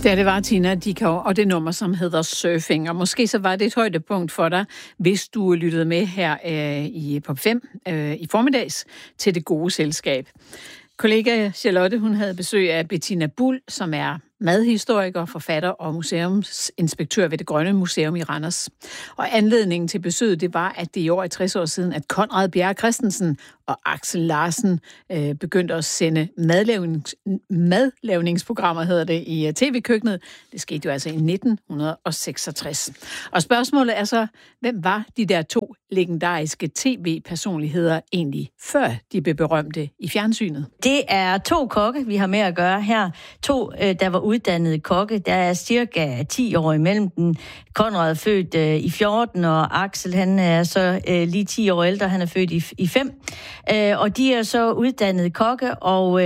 Det var Tina Dickow og det nummer, som hedder Surfing. Og måske så var det et højdepunkt for dig, hvis du lyttede med her i Pop 5 i formiddags til Det Gode Selskab. Kollega Charlotte, hun havde besøg af Bettina Buhl, som er madhistoriker, forfatter og museumsinspektør ved Det Grønne Museum i Randers. Og anledningen til besøget, det var, at det i år er 60 år siden, at Conrad Bjerre Christensen og Axel Larsen begyndte at sende madlavningsprogrammer, hedder det, i tv-køkkenet. Det skete jo altså i 1966. Og spørgsmålet er så, hvem var de der to legendariske tv-personligheder egentlig, før de blev berømte i fjernsynet? Det er to kokke, vi har med at gøre her. To, der var uddannede kokke. Der er cirka 10 år imellem dem. Conrad er født i 14, og Axel, han er så lige 10 år ældre. Han er født i 5. Og de er så uddannede kokke, og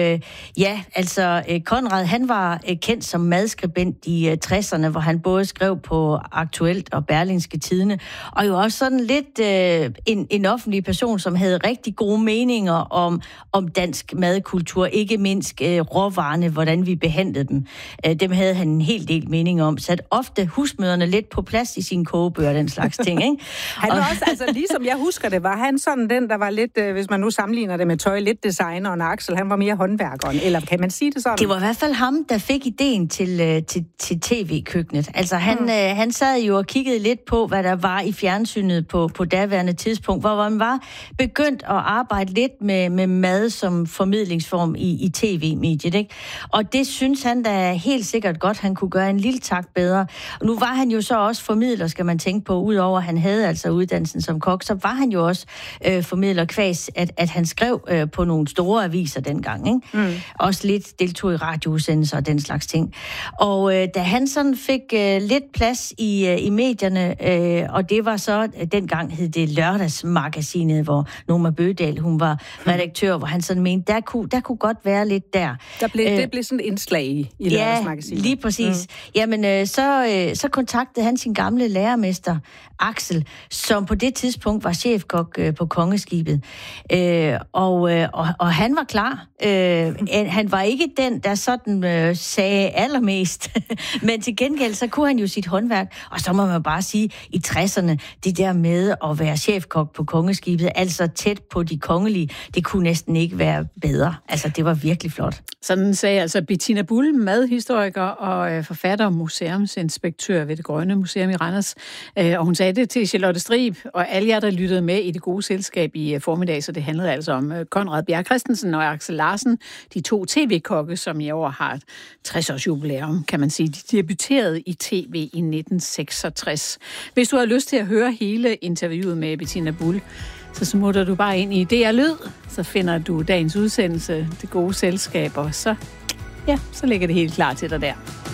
Conrad, han var kendt som madskribent i 60'erne, hvor han både skrev på Aktuelt og Berlingske Tidende, og jo også sådan lidt en offentlig person, som havde rigtig gode meninger om dansk madkultur, ikke mindst råvarerne, hvordan vi behandlede dem. Dem havde han en hel del mening om, satte ofte husmøderne lidt på plads i sine kogebøger, den slags ting, ikke? Han var også, altså ligesom jeg husker det, var han sådan den, der var lidt, hvis man nu sammenligner det med tøj, lidt designer, og Axel, han var mere håndværkeren, eller kan man sige det sådan? Det var i hvert fald ham, der fik ideen til tv-køkkenet. Altså han sad jo og kiggede lidt på, hvad der var i fjernsynet på daværende tidspunkt, hvor man var begyndt at arbejde lidt med mad som formidlingsform i tv-mediet, ikke? Og det synes han da helt sikkert godt, han kunne gøre en lille tak bedre. Og nu var han jo så også formidler, skal man tænke på, udover at han havde altså uddannelsen som kok, så var han jo også formidler kvæs, at han skrev på nogle store aviser dengang, ikke? Mm. Også lidt deltog i radioudsendelser og den slags ting. Og da han sådan fik lidt plads i medierne, og det var så, dengang hed det Lørdagsmagasinet, hvor Norma Bøgedal, hun var redaktør, hvor han sådan mente, der kunne godt være lidt der. Det blev sådan et indslag i Lørdagsmagasinet. Ja, lige præcis. Jamen, så kontaktede han sin gamle lærermester, Axel, som på det tidspunkt var chefkok på Kongeskibet. Og han var klar. Han var ikke den, der sådan sagde allermest. Men til gengæld, så kunne han jo sit håndværk. Og så må man bare sige, i 60'erne, det der med at være chefkok på Kongeskibet, altså tæt på de kongelige, det kunne næsten ikke være bedre. Altså, det var virkelig flot. Sådan sagde altså Bettina Buhl, madhistoriker og forfatter og museumsinspektør ved Det Grønne Museum i Randers. Og hun sagde det til Charlotte Strib og alle jer, der lyttede med i Det Gode Selskab i formiddag, så det handlede altså om Conrad Bjerre Christensen og Axel Larsen, de to tv-kokke, som i år har et 60-års jubilæum, kan man sige. De debuterede i tv i 1966. Hvis du har lyst til at høre hele interviewet med Bettina Buhl, så smutter du bare ind i DR Lyd, så finder du dagens udsendelse, Det Gode Selskab, og så ligger det helt klar til dig der.